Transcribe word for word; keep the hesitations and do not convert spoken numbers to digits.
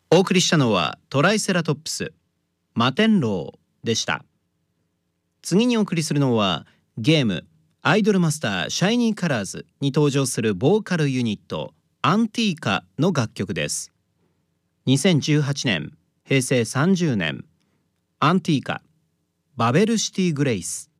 お送りしたのはトライセラトップス摩天楼でした。次にお送りするのはゲームアイドルマスターシャイニーカラーズに登場するボーカルユニットアンティーカの楽曲です。にせんじゅうはちねんへいせいさんじゅうねんアンティーカバベルシティグレイス。